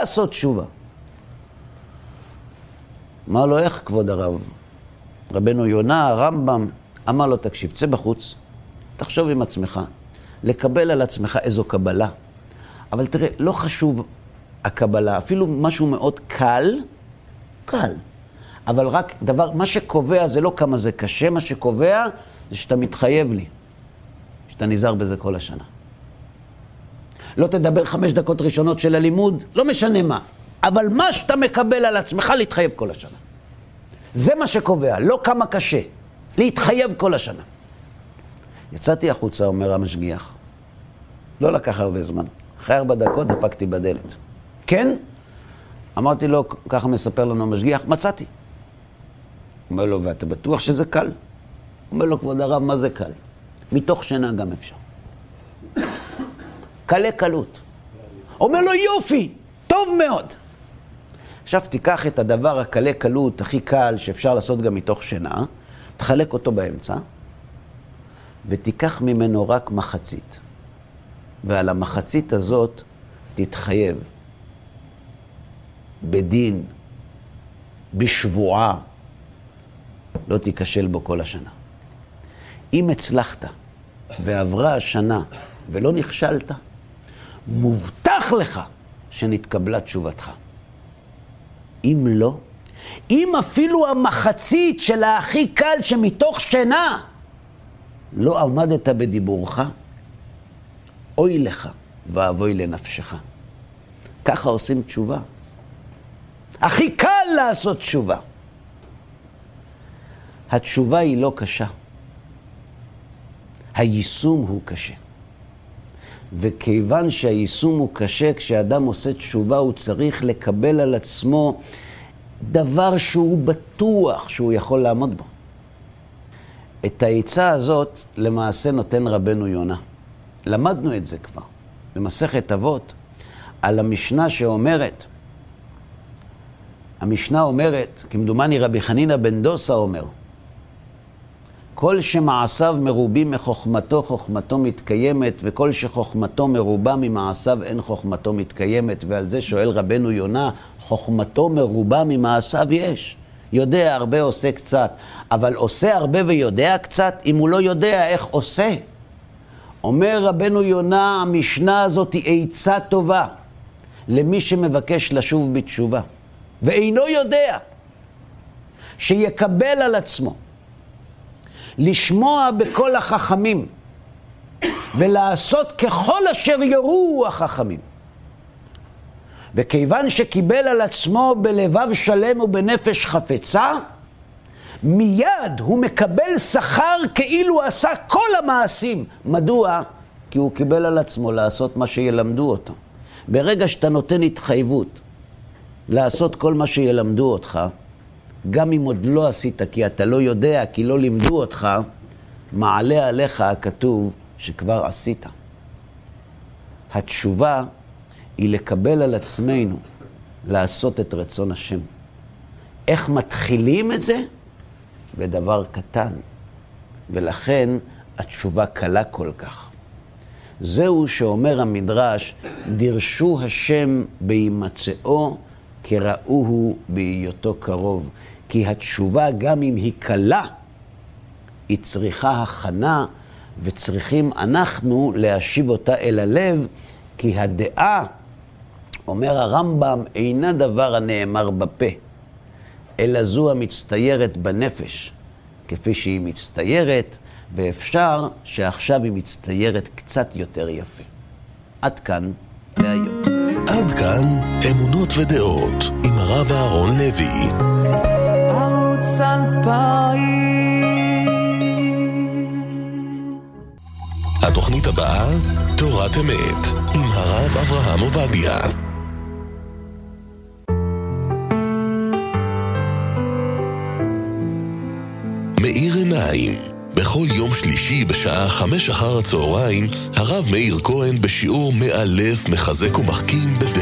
לעשות תשובה. אמר לו, איך כבוד הרב? רבנו יונה, הרמב"ם, אמר לו, תקשיב, צא בחוץ, תחשוב עם עצמך, לקבל על עצמך איזו קבלה. אבל תראה, לא חשוב הקבלה, אפילו משהו מאוד קל, אבל רק דבר, מה שקובע זה לא כמה זה קשה, מה שקובע זה שאתה מתחייב לי, שאתה נזהר בזה כל השנה. לא תדבר 5 דקות ראשונות של הלימוד, לא משנה מה, אבל מה שאתה מקבל על עצמך להתחייב כל השנה. זה מה שקובע, לא כמה קשה, להתחייב כל השנה. יצאתי החוצה, אומר המשגיח, לא לקח הרבה זמן, אחרי 4 דקות דפקתי בדלת. כן? אמרתי לו, ככה מספר לנו המשגיח, מצאתי. אומר לו, ואתה בטוח שזה קל? אומר לו, כבוד הרב, מה זה קל? מתוך שינה גם אפשר. קלה קלות. אומר לו, יופי, טוב מאוד. עכשיו תיקח את הדבר הקלה קלות, הכי קל, שאפשר לעשות גם מתוך שינה, תחלק אותו באמצע, ותיקח ממנו רק מחצית. ועל המחצית הזאת תתחייב. בדין, בשבועה, לא תיכשל בו כל השנה. אם הצלחת ועברה השנה ולא נכשלת, מובטח לך שנתקבלה תשובתך. אם לא, אם אפילו המחצית של הכי קל שמתוך שינה לא עמדת בדיבורך, אוי לך ואבוי לנפשך. ככה עושים תשובה. הכי קל לעשות תשובה. התשובה היא לא קשה. היישום הוא קשה. וכיוון שהיישום הוא קשה, כשאדם עושה תשובה הוא צריך לקבל על עצמו דבר שהוא בטוח שהוא יכול לעמוד בו. את העצה הזאת למעשה נותן רבנו יונה. למדנו את זה כבר במסכת אבות על המשנה שאומרת, המשנה אומרת, כמדומני רבי חנינא בן דוסה אומר, כל שמעשיו מרובים מחוכמתו, חוכמתו מתקיימת, וכל שחוכמתו מרובה ממעשיו, אין חוכמתו מתקיימת. ועל זה שואל רבנו יונה, חוכמתו מרובה ממעשיו יש. יודע הרבה, עושה קצת. אבל עושה הרבה ויודע קצת, אם הוא לא יודע איך עושה. אומר רבנו יונה, המשנה הזאת היא עצה טובה למי שמבקש לשוב בתשובה. ואינו יודע שיקבל על עצמו לשמוע בכל החכמים ולעשות ככל אשר יורו החכמים. וכיוון שקיבל על עצמו בלבב שלם ובנפש חפצה, מיד הוא מקבל שכר כאילו עשה כל המעשים. מדוע? כי הוא קיבל על עצמו לעשות מה שילמדו אותו. ברגע שאתה נותן התחייבות לעשות כל מה שילמדו אותך, גם אם עוד לא עשית, כי אתה לא יודע, כי לא לימדו אותך, מעלה עליך הכתוב שכבר עשית. התשובה היא לקבל על עצמנו, לעשות את רצון השם. איך מתחילים את זה? בדבר קטן. ולכן התשובה קלה כל כך. זהו שאומר המדרש, דרשו השם בהימצאו, כראוהו בהיותו קרוב. כי התשובה גם אם היא קלה, היא צריכה הכנה, וצריכים אנחנו להשיב אותה אל הלב, כי הדעה, אומר הרמב"ם, אינה דבר הנאמר בפה, אלא זו המצטיירת בנפש, כפי שהיא מצטיירת, ואפשר שעכשיו היא מצטיירת קצת יותר יפה. עד כאן להיום. עד כאן אמונות ודעות עם הרב אהרון לוי. ערוץ 2000. התוכנית הבאה, תורת אמת עם הרב אברהם עובדיה. מאיר עיניים. בכל יום שלישי בשעה 5 אחר הצהריים, הרב מאיר כהן בשיעור מאלף מחזק ומחכים בדרך.